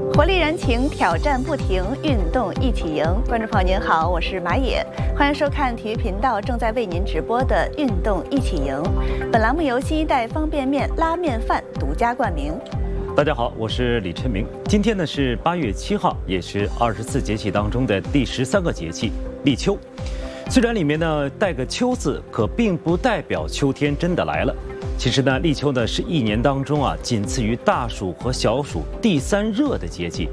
活力燃情，挑战不停，运动一起赢。观众朋友您好，我是马野，欢迎收看体育频道正在为您直播的《运动一起赢》。本栏目由新一代方便面拉面饭独家冠名。 大家好，我是李晨明。今天呢是8月7号，也是24节气当中的第13个节气立秋。虽然里面呢带个秋字，可并不代表秋天真的来了。其实呢，立秋呢是一年当中仅次于大暑和小暑第3热的节气。